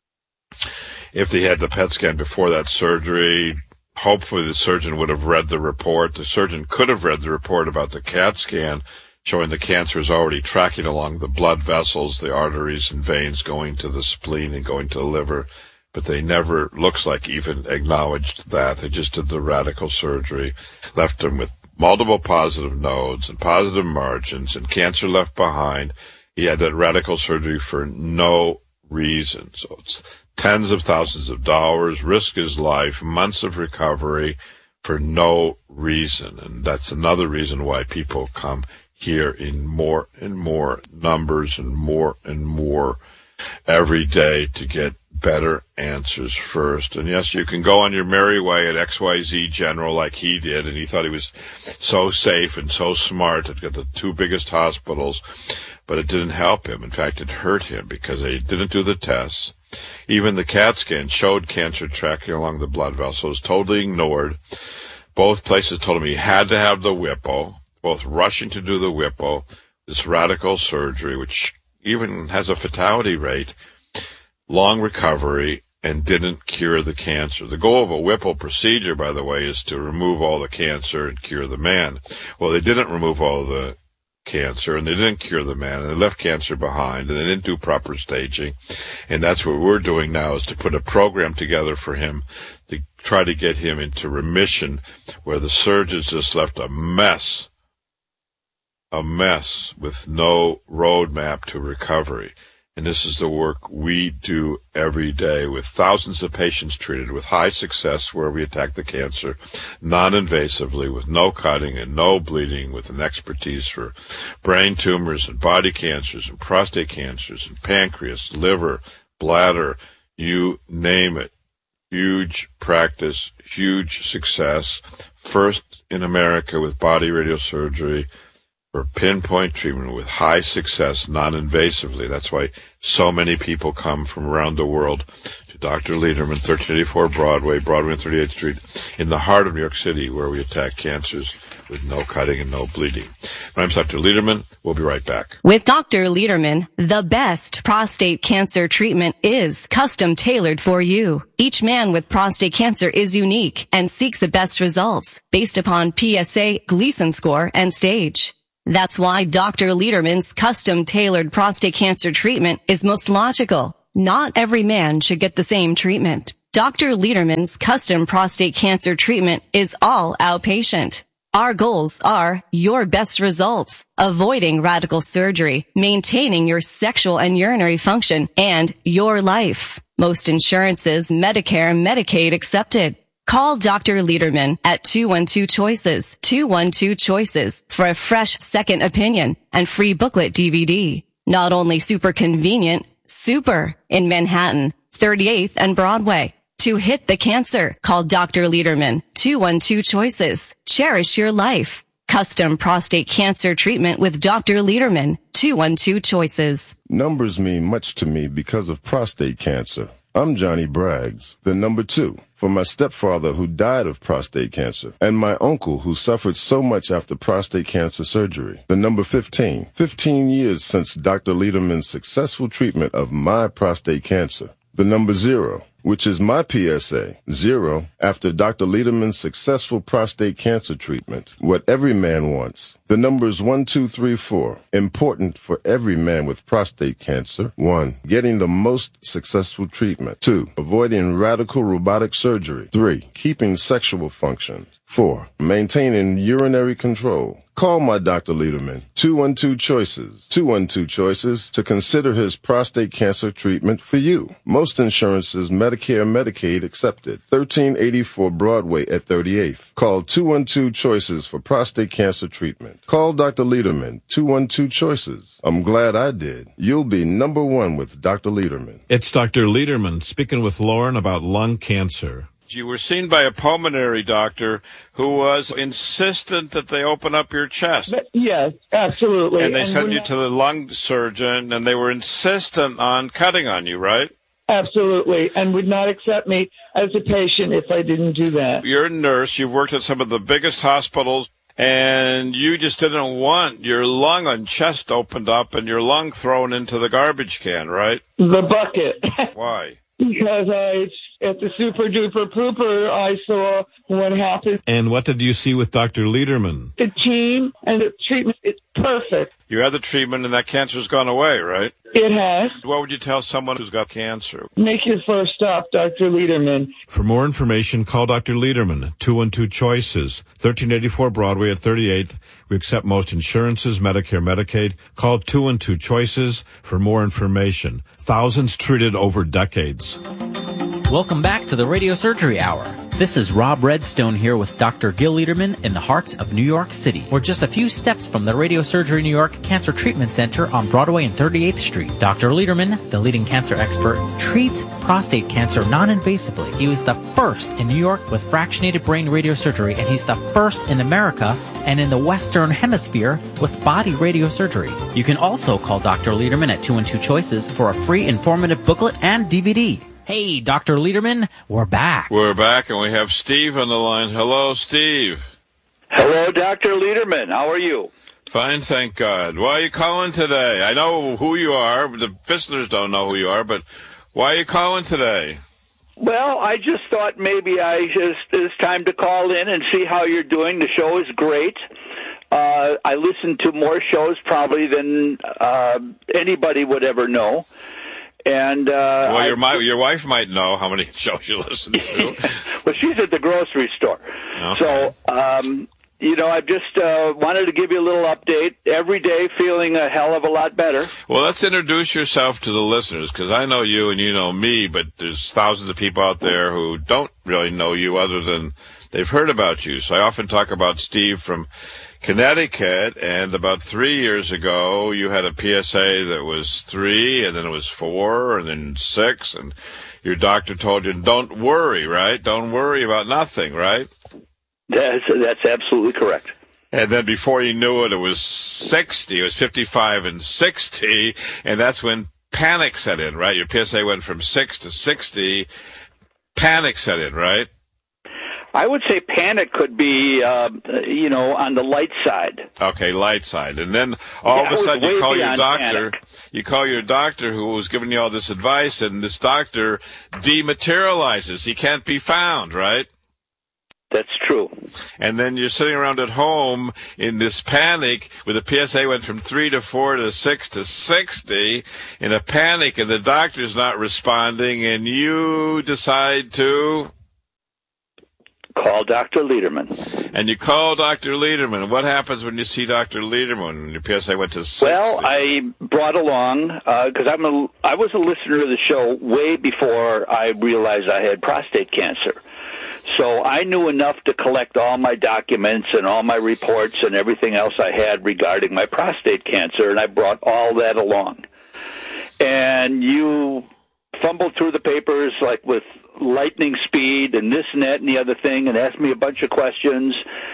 If they had the P E T scan before that surgery, hopefully the surgeon would have read the report. The surgeon could have read the report about the CAT scan showing the cancer is already tracking along the blood vessels, the arteries and veins, going to the spleen and going to the liver. But they never, looks like, even acknowledged that. They just did the radical surgery, left him with multiple positive nodes and positive margins and cancer left behind. He had that radical surgery for no reason. So it's tens of thousands of dollars, risk his life, months of recovery for no reason. And that's another reason why people come here in more and more numbers and more and more every day to get better answers first. And yes, you can go on your merry way at X Y Z General like he did, and he thought he was so safe and so smart to get the two biggest hospitals, but it didn't help him. In fact, it hurt him because they didn't do the tests. Even the CAT scan showed cancer tracking along the blood vessels, totally ignored. Both places told him he had to have the whippo, both rushing to do the whippo, this radical surgery, which even has a fatality rate, long recovery, and didn't cure the cancer. The goal of a Whipple procedure, by the way, is to remove all the cancer and cure the man. Well, they didn't remove all the cancer, and they didn't cure the man, and they left cancer behind, and they didn't do proper staging. And that's what we're doing now, is to put a program together for him to try to get him into remission, where the surgeons just left a mess, a mess with no roadmap to recovery. And this is the work we do every day with thousands of patients treated with high success where we attack the cancer non-invasively with no cutting and no bleeding, with an expertise for brain tumors and body cancers and prostate cancers and pancreas, liver, bladder, you name it. Huge practice, huge success. First in America with body radiosurgery for pinpoint treatment with high success, non-invasively. That's why so many people come from around the world to Doctor Lederman, thirteen eighty-four Broadway, Broadway and thirty-eighth Street, in the heart of New York City, where we attack cancers with no cutting and no bleeding. My name's Doctor Lederman. We'll be right back. With Doctor Lederman, the best prostate cancer treatment is custom tailored for you. Each man with prostate cancer is unique and seeks the best results based upon P S A, Gleason score, and stage. That's why Doctor Lederman's custom tailored prostate cancer treatment is most logical. Not every man should get the same treatment. Doctor Lederman's custom prostate cancer treatment is all outpatient. Our goals are your best results, avoiding radical surgery, maintaining your sexual and urinary function, and your life. Most insurances, Medicare and Medicaid accepted. Call Doctor Lederman at two one two choices, two one two choices for a fresh second opinion and free booklet D V D. Not only super convenient, super in Manhattan, thirty-eighth and Broadway. To hit the cancer, call Doctor Lederman, two one two choices. Cherish your life. Custom prostate cancer treatment with Doctor Lederman, two one two choices. Numbers mean much to me because of prostate cancer. I'm Johnny Braggs, the number two, for my stepfather who died of prostate cancer, and my uncle who suffered so much after prostate cancer surgery. The number fifteen, fifteen years since Doctor Lederman's successful treatment of my prostate cancer. The number zero, which is my P S A, zero, after Doctor Lederman's successful prostate cancer treatment, what every man wants. The numbers one, two, three, four, important for every man with prostate cancer. One, getting the most successful treatment. Two, avoiding radical robotic surgery. Three, keeping sexual function. Four, maintaining urinary control. Call my Doctor Lederman, two one two choices, two one two choices to consider his prostate cancer treatment for you. Most insurances, Medicare and Medicaid accepted. thirteen eighty-four Broadway at thirty-eighth. Call two one two choices for prostate cancer treatment. Call Doctor Lederman, two one two choices. I'm glad I did. You'll be number one with Doctor Lederman. It's Doctor Lederman speaking with Lauren about lung cancer. You were seen by a pulmonary doctor who was insistent that they open up your chest. Yes, absolutely. And they and sent you not, to the lung surgeon, and they were insistent on cutting on you, right? Absolutely, and would not accept me as a patient if I didn't do that. You're a nurse. You've worked at some of the biggest hospitals, and you just didn't want your lung and chest opened up and your lung thrown into the garbage can, right? The bucket. Why? Because I, at the super duper pooper, I saw what happened. And what did you see with Doctor Lederman? The team and the treatment is perfect. You had the treatment and that cancer's gone away, right? It has. What would you tell someone who's got cancer? Make your first stop, Doctor Lederman. For more information, call Doctor Lederman, two one two choices, thirteen eighty-four Broadway at thirty-eighth. We accept most insurances, Medicare, Medicaid. Call two one two choices for more information. Thousands treated over decades. Welcome back to the Radio Surgery Hour. This is Rob Redstone here with Doctor Gil Lederman in the heart of New York City. We're just a few steps from the Radio Surgery New York Cancer Treatment Center on Broadway and thirty-eighth Street. Doctor Lederman, the leading cancer expert, treats prostate cancer non-invasively. He was the first in New York with fractionated brain radiosurgery, and he's the first in America and in the Western Hemisphere with body radiosurgery. You can also call Doctor Lederman at two one two choices for a free informative booklet and D V D. Hey, Doctor Lederman, we're back. We're back, and we have Steve on the line. Hello, Steve. Hello, Doctor Lederman. How are you? Fine, thank God. Why are you calling today? I know who you are. The listeners don't know who you are, but why are you calling today? Well, I just thought maybe I just it's time to call in and see how you're doing. The show is great. Uh, I listen to more shows probably than uh, anybody would ever know. And uh, well, your, I, my, your wife might know how many shows you listen to. Well, she's at the grocery store. Okay. So um, you know, I just uh, wanted to give you a little update. Every day feeling a hell of a lot better. Well, let's introduce yourself to the listeners, because I know you and you know me, but there's thousands of people out there who don't really know you other than they've heard about you. So I often talk about Steve from Connecticut, and about three years ago, you had a P S A that was three, and then it was four, and then six, and your doctor told you, don't worry, right? Don't worry about nothing, right? That's, that's absolutely correct. And then before you knew it, it was sixty. It was fifty-five and sixty, and that's when panic set in, right? Your P S A went from six to sixty. Panic set in, right? I would say panic could be, uh, you know, on the light side. Okay, light side. And then all yeah, of a sudden you call your doctor, panic. you call your doctor who was giving you all this advice, and this doctor dematerializes. He can't be found, right? That's true. And then you're sitting around at home in this panic where the P S A went from three to four to six to sixty in a panic, and the doctor's not responding, and you decide to call Doctor Lederman. And you call Doctor Lederman. What happens when you see Doctor Lederman when your P S A went to sixty? Well, I brought along, because I'm a, I was a listener of the show way before I realized I had prostate cancer. So I knew enough to collect all my documents and all my reports and everything else I had regarding my prostate cancer, and I brought all that along. And you fumbled through the papers like with lightning speed and this and that and the other thing, and asked me a bunch of questions,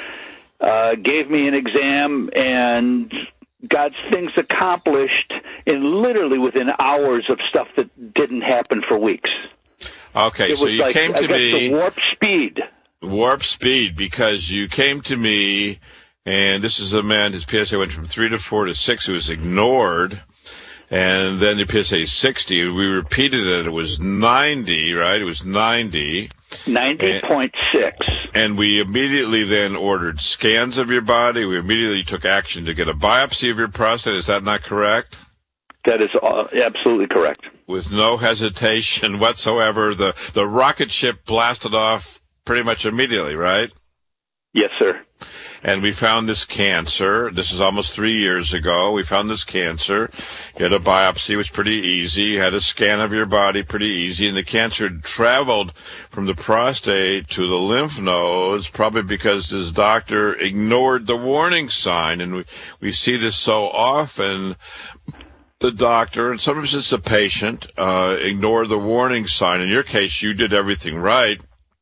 uh, gave me an exam, and got things accomplished in literally within hours of stuff that didn't happen for weeks. Okay, it so was you like, came to I guess me... the warp speed. Warp speed, because you came to me, and this is a man, his P S A went from three to four to six, who was ignored, and then the P S A is sixty. We repeated it. It was ninety, right? It was ninety. ninety point six. And, and we immediately then ordered scans of your body. We immediately took action to get a biopsy of your prostate. Is that not correct? That is absolutely correct. With no hesitation whatsoever, the, the rocket ship blasted off pretty much immediately, right? Yes, sir. And we found this cancer. This is almost three years ago. We found this cancer. You had a biopsy, it was pretty easy. You had a scan of your body, pretty easy. And the cancer had traveled from the prostate to the lymph nodes, probably because this doctor ignored the warning sign. And we, we see this so often. The doctor, and sometimes it's a patient, uh, ignore the warning sign. In your case, you did everything right,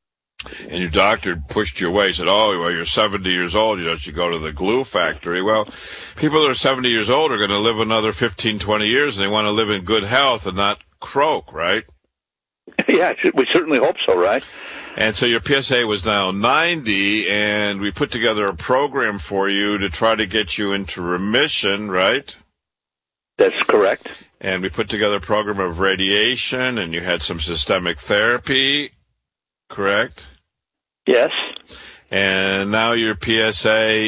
and your doctor pushed you away, said, oh, well, you're seventy years old, you know, you should go to the glue factory. Well, people that are seventy years old are going to live another fifteen, twenty years, and they want to live in good health and not croak, right? Yeah, we certainly hope so, right? And so your P S A was now ninety, and we put together a program for you to try to get you into remission, right? That's correct. And we put together a program of radiation, and you had some systemic therapy, correct? Yes. And now your P S A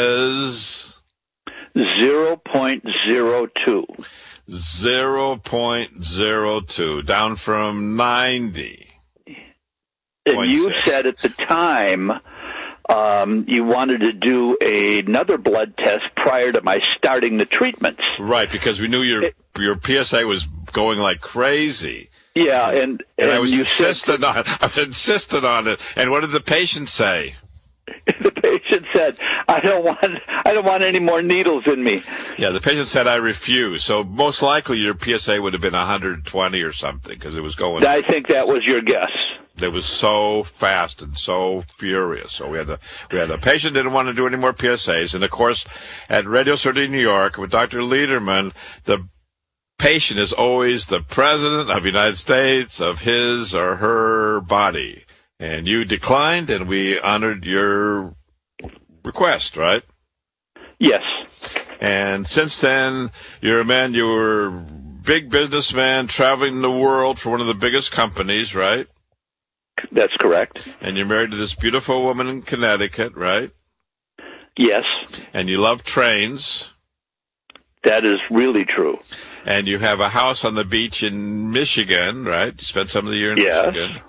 is? zero point zero two. zero point zero two, down from ninety. And you said at the time um, you wanted to do a, another blood test prior to my starting the treatments. Right, because we knew your it, your P S A was going like crazy. Yeah, and and, and I was you insistent said, on I was insistent on it. And what did the patient say? The patient said, "I don't want I don't want any more needles in me." Yeah, the patient said, "I refuse." So most likely your P S A would have been one hundred twenty or something because it was going. I think that was your guess. It was so fast and so furious. So we had the we had the patient didn't want to do any more P S As, and of course, at Radio City, New York, with Doctor Lederman, the patient is always the president of the United States of his or her body. And you declined, and we honored your request, right? Yes. And since then, you're a man. You were a big businessman traveling the world for one of the biggest companies, right? That's correct. And you're married to this beautiful woman in Connecticut, right? Yes. And you love trains. That is really true. And you have a house on the beach in Michigan, right? You spent some of the year in yes. Michigan.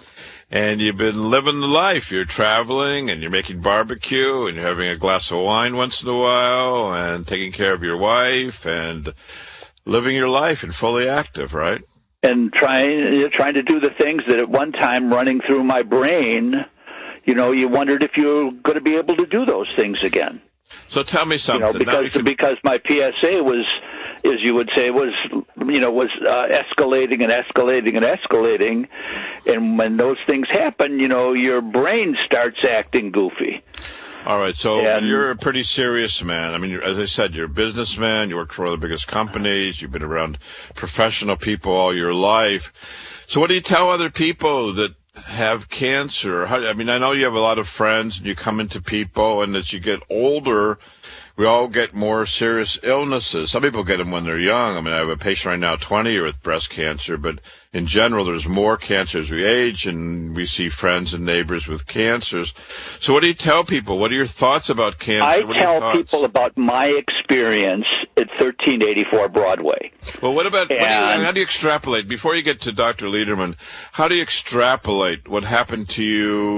and you've been living the life. You're traveling, and you're making barbecue, and you're having a glass of wine once in a while, and taking care of your wife, and living your life and fully active, right? And trying trying to do the things that at one time running through my brain, you know, you wondered if you're going to be able to do those things again. So tell me something. You know, because can... because my P S A was, as you would say, was you know was uh, escalating and escalating and escalating, and when those things happen, you know, your brain starts acting goofy. All right, so and, you're a pretty serious man. I mean, as I said, you're a businessman. You work for one of the biggest companies. You've been around professional people all your life. So what do you tell other people that have cancer? How, I mean, I know you have a lot of friends, and you come into people, and as you get older, we all get more serious illnesses. Some people get them when they're young. I mean, I have a patient right now, twenty, with breast cancer, but in general, there's more cancer as we age, and we see friends and neighbors with cancers. So what do you tell people? What are your thoughts about cancer? I what tell people about my experience at thirteen eighty-four Broadway. Well, what about, what do you, And- how do you extrapolate? Before you get to Doctor Lederman, how do you extrapolate what happened to you